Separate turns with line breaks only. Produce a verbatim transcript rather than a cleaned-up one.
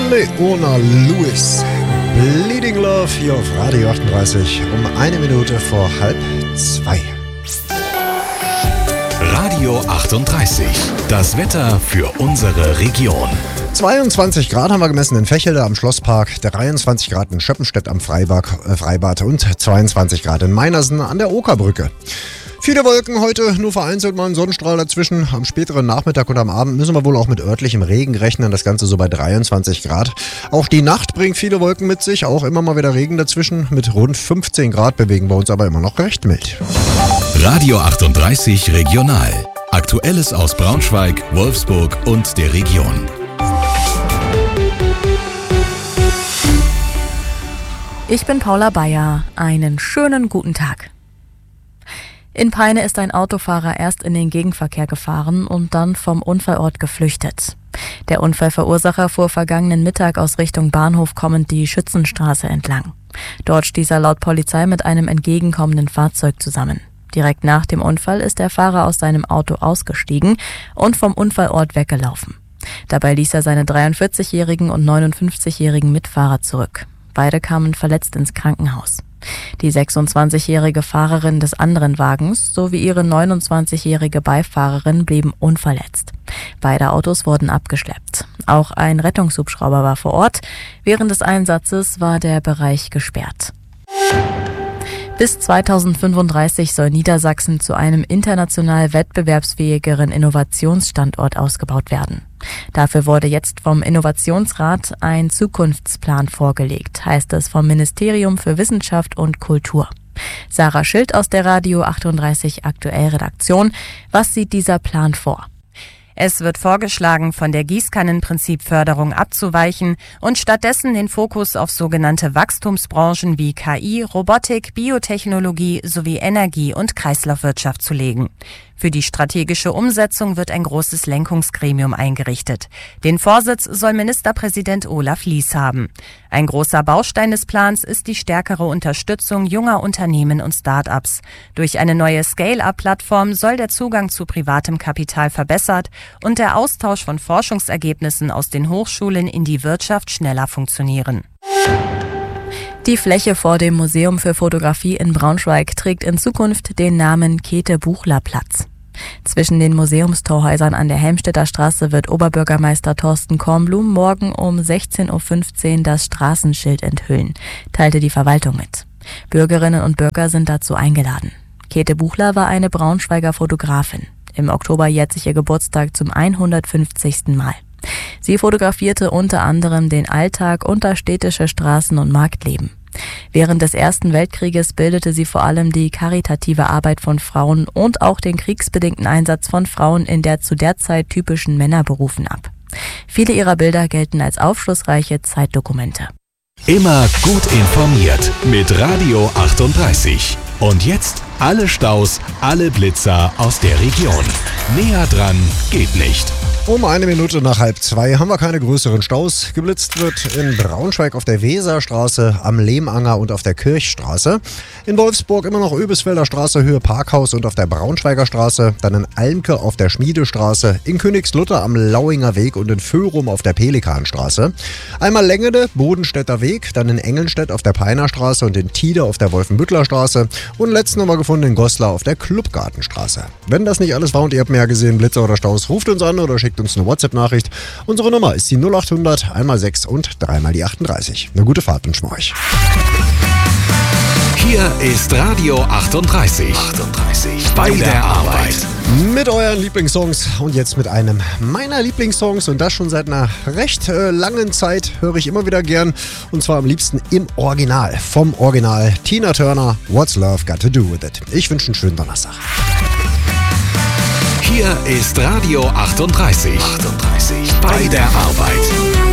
Leona Lewis, Bleeding Love hier auf Radio achtunddreißig um eine Minute vor halb zwei.
Radio achtunddreißig, das Wetter für unsere Region.
zweiundzwanzig Grad haben wir gemessen in Vechelde am Schlosspark, dreiundzwanzig Grad in Schöppenstedt am Freibad, äh, Freibad und zweiundzwanzig Grad in Meinersen an der Okerbrücke. Viele Wolken heute, nur vereinzelt mal ein Sonnenstrahl dazwischen. Am späteren Nachmittag und am Abend müssen wir wohl auch mit örtlichem Regen rechnen. Das Ganze so bei dreiundzwanzig Grad. Auch die Nacht bringt viele Wolken mit sich, auch immer mal wieder Regen dazwischen. Mit rund fünfzehn Grad bewegen wir uns aber immer noch recht mild.
Radio achtunddreißig Regional. Aktuelles aus Braunschweig, Wolfsburg und der Region.
Ich bin Paula Bayer. Einen schönen guten Tag. In Peine ist ein Autofahrer erst in den Gegenverkehr gefahren und dann vom Unfallort geflüchtet. Der Unfallverursacher fuhr vergangenen Mittag aus Richtung Bahnhof kommend die Schützenstraße entlang. Dort stieß er laut Polizei mit einem entgegenkommenden Fahrzeug zusammen. Direkt nach dem Unfall ist der Fahrer aus seinem Auto ausgestiegen und vom Unfallort weggelaufen. Dabei ließ er seine dreiundvierzigjährigen und neunundfünfzigjährigen Mitfahrer zurück. Beide kamen verletzt ins Krankenhaus. Die sechsundzwanzigjährige Fahrerin des anderen Wagens sowie ihre neunundzwanzigjährige Beifahrerin blieben unverletzt. Beide Autos wurden abgeschleppt. Auch ein Rettungshubschrauber war vor Ort. Während des Einsatzes war der Bereich gesperrt. Bis zweitausendfünfunddreißig soll Niedersachsen zu einem international wettbewerbsfähigeren Innovationsstandort ausgebaut werden. Dafür wurde jetzt vom Innovationsrat ein Zukunftsplan vorgelegt, heißt es vom Ministerium für Wissenschaft und Kultur. Sarah Schild aus der Radio achtunddreißig Aktuell Redaktion. Was sieht dieser Plan vor?
Es wird vorgeschlagen, von der Gießkannenprinzipförderung abzuweichen und stattdessen den Fokus auf sogenannte Wachstumsbranchen wie K I, Robotik, Biotechnologie sowie Energie- und Kreislaufwirtschaft zu legen. Für die strategische Umsetzung wird ein großes Lenkungsgremium eingerichtet. Den Vorsitz soll Ministerpräsident Olaf Lies haben. Ein großer Baustein des Plans ist die stärkere Unterstützung junger Unternehmen und Start-ups. Durch eine neue Scale-up-Plattform soll der Zugang zu privatem Kapital verbessert und der Austausch von Forschungsergebnissen aus den Hochschulen in die Wirtschaft schneller funktionieren.
Die Fläche vor dem Museum für Fotografie in Braunschweig trägt in Zukunft den Namen Käthe-Buchler-Platz. Zwischen den Museumstorhäusern an der Helmstedter Straße wird Oberbürgermeister Thorsten Kornblum morgen um sechzehn Uhr fünfzehn das Straßenschild enthüllen, teilte die Verwaltung mit. Bürgerinnen und Bürger sind dazu eingeladen. Käthe Buchler war eine Braunschweiger Fotografin. Im Oktober jährt sich ihr Geburtstag zum hundertfünfzigsten Mal. Sie fotografierte unter anderem den Alltag und das städtische Straßen- und Marktleben. Während des Ersten Weltkrieges bildete sie vor allem die karitative Arbeit von Frauen und auch den kriegsbedingten Einsatz von Frauen in der zu der Zeit typischen Männerberufen ab. Viele ihrer Bilder gelten als aufschlussreiche Zeitdokumente.
Immer gut informiert mit Radio achtunddreißig. Und jetzt alle Staus, alle Blitzer aus der Region. Näher dran geht nicht.
Um eine Minute nach halb zwei haben wir keine größeren Staus. Geblitzt wird in Braunschweig auf der Weserstraße, am Lehmanger und auf der Kirchstraße. In Wolfsburg immer noch Öbisfelder Straße, Höhe Parkhaus und auf der Braunschweiger Straße. Dann in Almke auf der Schmiedestraße, in Königslutter am Lauinger Weg und in Föhrum auf der Pelikanstraße. Einmal Längede, Bodenstädter Weg, dann in Engelstedt auf der Peiner Straße und in Tide auf der Wolfenbüttler Straße. Und letzten haben wir gefunden in Goslar auf der Clubgartenstraße. Wenn das nicht alles war und ihr habt mehr gesehen, Blitzer oder Staus, ruft uns an oder schickt uns eine WhatsApp-Nachricht. Unsere Nummer ist die null acht hundert, einmal sechs und dreimal die achtunddreißig. Eine gute Fahrt wünschen wir euch.
Hier ist Radio achtunddreißig. achtunddreißig. Bei der Arbeit.
Mit euren Lieblingssongs und jetzt mit einem meiner Lieblingssongs und das schon seit einer recht äh, langen Zeit höre ich immer wieder gern und zwar am liebsten im Original, vom Original Tina Turner, What's Love Got to Do With It. Ich wünsche einen schönen Donnerstag.
Hier ist Radio achtunddreißig. achtunddreißig. Bei der Arbeit.